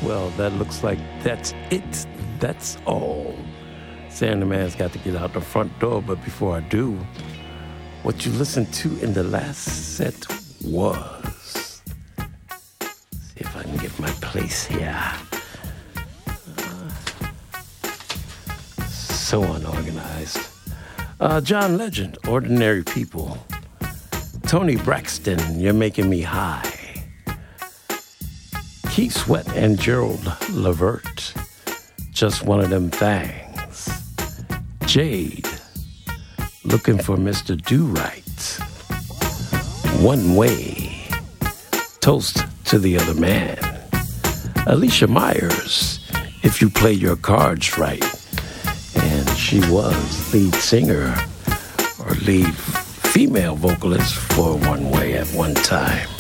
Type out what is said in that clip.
Well, that looks like that's it. That's all. Santa Man's got to get out the front door, but before I do, what you listened to in the last set was... see if I can get my place here. So unorganized. John Legend, Ordinary People. Tony Braxton, You're Making Me High. Keith Sweat and Gerald Levert, Just One of Them Things. Jade, Looking for Mr. Do-Right. One Way, Toast to the Other Man. Alicia Myers, If You Play Your Cards Right. And she was lead singer or lead female vocalist for One Way at one time.